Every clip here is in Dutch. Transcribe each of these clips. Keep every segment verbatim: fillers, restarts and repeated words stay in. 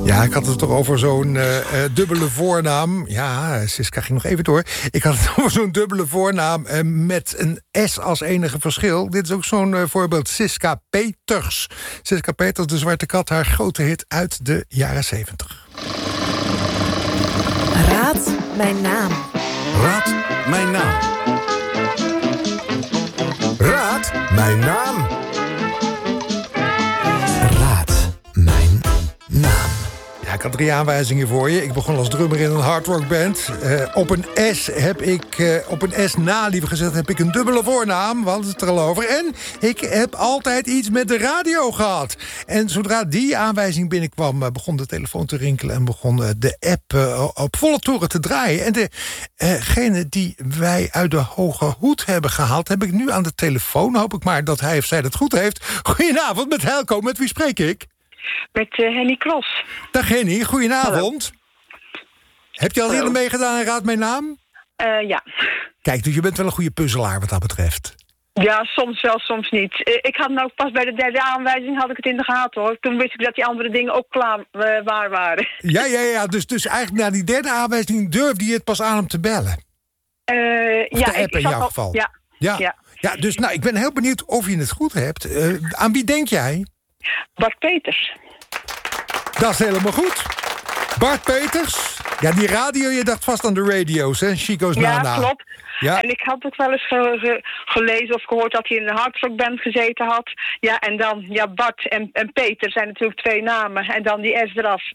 Ja, ik had het toch over zo'n uh, uh, dubbele voornaam. Ja, Siska ging nog even door. Ik had het over zo'n dubbele voornaam uh, met een S als enige verschil. Dit is ook zo'n uh, voorbeeld. Siska Peters. Siska Peters, de Zwarte Kat, haar grote hit uit de jaren zeventig. Raad mijn naam. Raad mijn naam. Raad mijn naam. Raad mijn naam. Ja, ik had drie aanwijzingen voor je. Ik begon als drummer in een hardrockband. Uh, op een S heb ik, uh, op een S na, liever gezegd, heb ik een dubbele voornaam. We hadden het er al over. En ik heb altijd iets met de radio gehad. En zodra die aanwijzing binnenkwam, uh, begon de telefoon te rinkelen en begon uh, de app uh, op volle toeren te draaien. En degene uh, die wij uit de hoge hoed hebben gehaald, heb ik nu aan de telefoon. Hoop ik maar dat hij of zij dat goed heeft. Goedenavond, met Helco. Met wie spreek ik? Met uh, Henny Cross. Dag Henny, goedenavond. Hallo. Heb je al eerder meegedaan aan Raad mijn naam? Uh, ja. Kijk, dus je bent wel een goede puzzelaar wat dat betreft. Ja, soms wel, soms niet. Uh, ik had nou pas bij de derde aanwijzing had ik het in de gaten, hoor. Toen wist ik dat die andere dingen ook klaar uh, waar waren. Ja, ja, ja. Dus, dus eigenlijk na die derde aanwijzing durfde je het pas aan hem te bellen. Uh, of ja, de app ik, in ik jouw al, geval. Ja. Ja. Ja. Ja, dus nou, ik ben heel benieuwd of je het goed hebt. Uh, aan wie denk jij? Bart Peters. Dat is helemaal goed. Bart Peters. Ja, die radio, je dacht vast aan de radio's, hè? Chico's ja, Nana. Klopt. Ja, en ik had ook wel eens ge- ge- gelezen of gehoord dat hij in een hardrockband gezeten had. Ja, en dan, ja, Bart en, en Peter zijn natuurlijk twee namen. En dan die S eraf.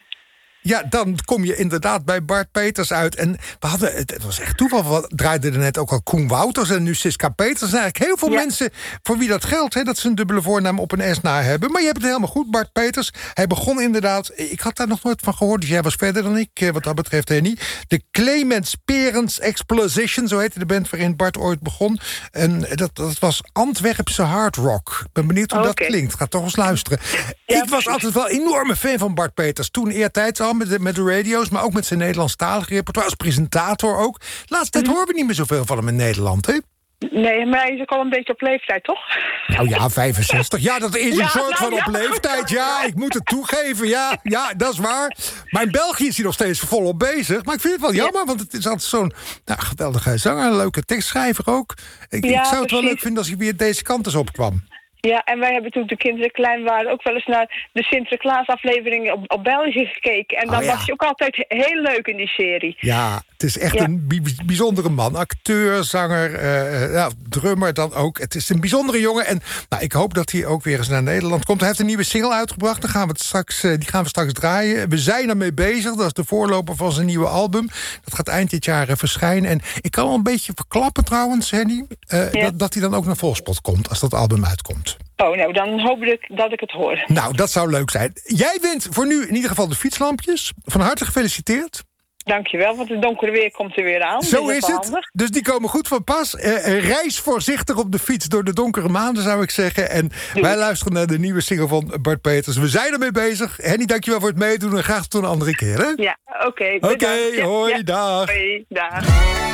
Ja, dan kom je inderdaad bij Bart Peters uit. En we hadden, het was echt toeval, we draaiden er net ook al Koen Wouters en nu Siska Peters. Er zijn eigenlijk heel veel ja. mensen voor wie dat geldt, hè, dat ze een dubbele voornaam op een S na hebben. Maar je hebt het helemaal goed, Bart Peters. Hij begon inderdaad, ik had daar nog nooit van gehoord, dus jij was verder dan ik, wat dat betreft, Henny. De Clemens Perens Explosion, zo heette de band waarin Bart ooit begon. En dat, dat was Antwerpse hard rock. Ik ben benieuwd hoe oh, dat okay. klinkt. Ga toch eens luisteren. Ja, ik was altijd wel een enorme fan van Bart Peters. Toen eertijds al met de, met de radio's, maar ook met zijn Nederlandstalige repertoire, als presentator ook. Laatst tijd mm-hmm. horen we niet meer zoveel van hem in Nederland, hè? Nee, maar hij is ook al een beetje op leeftijd, toch? Nou ja, vijfenzestig. Ja, dat is een ja, soort nou, van ja. op leeftijd. Ja, ik moet het toegeven. Ja, ja, dat is waar. Maar in België is hij nog steeds volop bezig. Maar ik vind het wel jammer, ja. want het is altijd zo'n nou, geweldige zanger. Een leuke tekstschrijver ook. Ik, ja, ik zou het wel leuk vinden als hij weer deze kant eens opkwam. Ja, en wij hebben toen de kinderen klein waren ook wel eens naar de Sinterklaasaflevering op, op België gekeken. En dan oh, ja. was hij ook altijd heel leuk in die serie. Ja, het is echt ja. een b- bijzondere man. Acteur, zanger, uh, ja, drummer dan ook. Het is een bijzondere jongen. En nou, ik hoop dat hij ook weer eens naar Nederland komt. Hij heeft een nieuwe single uitgebracht. Dan gaan we het straks, uh, die gaan we straks draaien. We zijn ermee bezig. Dat is de voorloper van zijn nieuwe album. Dat gaat eind dit jaar uh, verschijnen. En ik kan al een beetje verklappen trouwens, Henny, uh, ja. dat, dat hij dan ook naar Volspot komt als dat album uitkomt. Oh, nou, dan hoop ik dat ik het hoor. Nou, dat zou leuk zijn. Jij wint voor nu in ieder geval de fietslampjes. Van harte gefeliciteerd. Dankjewel, want het donkere weer komt er weer aan. Zo dus is het. Handig. Dus die komen goed van pas. Uh, reis voorzichtig op de fiets door de donkere maanden, zou ik zeggen. En Doe. wij luisteren naar de nieuwe single van Bart Peters. We zijn ermee bezig. Henny, dankjewel voor het meedoen. En graag tot een andere keer, hè? Ja, oké. Oké, okay, hoi, ja. dag. Hoi, dag.